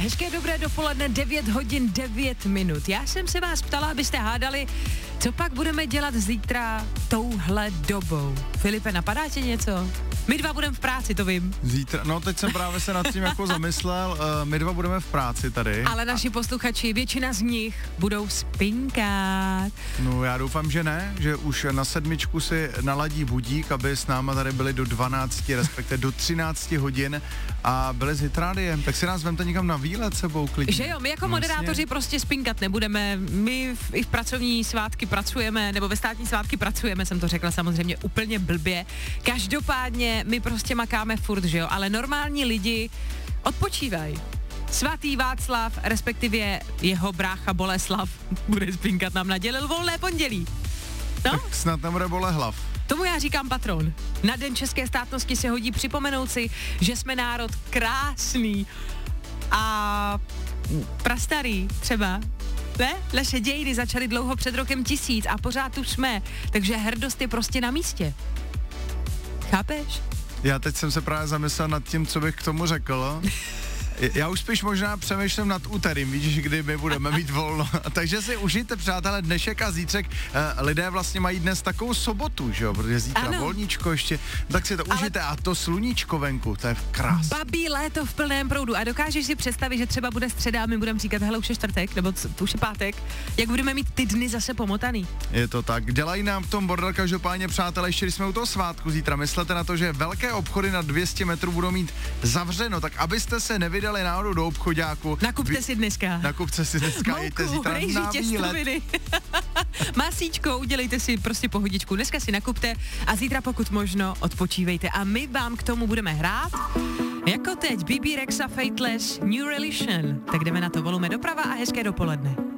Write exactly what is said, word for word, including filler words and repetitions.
Hezké dobré dopoledne, devět hodin devět minut. Já jsem se vás ptala, abyste hádali, co pak budeme dělat zítra touhle dobou. Filipe, napadá tě něco? My dva budeme v práci, to vím. Zítra, no teď jsem právě se nad tím jako zamyslel, uh, my dva budeme v práci tady. Ale naši posluchači, většina z nich budou spinkat. No já doufám, že ne, že už na sedmičku si naladí budík, aby s náma tady byli do dvanácti, respektive do třinácti hodin a byli s Hitrádiem. Tak si nás vemte někam na výlet sebou klidně. Že jo, my jako moderátoři vlastně prostě spinkat nebudeme, my v, i v pracovní svátky pracujeme, nebo ve státní svátky pracujeme, jsem to řekla samozřejmě úplně blbě. Každopádně my prostě makáme furt, že jo, ale normální lidi odpočívají. Svatý Václav, respektive jeho brácha Boleslav, bude spinkat, nám nadělil volné pondělí. No? Tak snad tam bude bolehlav. Tomu já říkám patron. Na Den české státnosti se hodí připomenout si, že jsme národ krásný a prastarý třeba. Ne? Naše dějiny začaly dlouho před rokem tisíc a pořád tu jsme, takže hrdost je prostě na místě. Chápeš? Já teď jsem se právě zamyslel nad tím, co bych k tomu řekl. Já už spíš možná přemýšlím nad úterým, víš, kdy my budeme mít volno. Takže si užijte, přátelé, dnešek a zítřek. Uh, lidé vlastně mají dnes takovou sobotu, že jo, protože zítra ano. volníčko ještě. Tak si to Ale... užijte a to sluníčko venku, to je krás. Babí léto v plném proudu a dokážeš si představit, že třeba bude středa a my budeme říkat, hele, už je čtvrtek, nebo c- už je pátek, jak budeme mít ty dny zase pomotaný. Je to tak. Dělají nám v tom bordel každopádně, přátelé, ještě když jsme u toho svátku zítra. Myslete na to, že velké obchody na dvě stě metrů budou mít zavřeno, tak abyste se nevydali náhodou do obchoďáku. Nakupte vy, si dneska. Nakupte si dneska, jděte zítra na výlet. Masíčko, udělejte si prostě pohodičku. Dneska si nakupte a zítra pokud možno odpočívejte. A my vám k tomu budeme hrát. Jako teď Bibi Rexa Fateless New Religion. Tak jdeme na to, volume doprava a hezké dopoledne.